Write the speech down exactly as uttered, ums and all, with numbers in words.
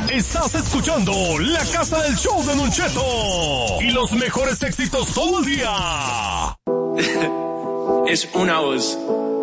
Estás escuchando La Casa del Show de Don Cheto y los mejores éxitos todo el día. Es una voz.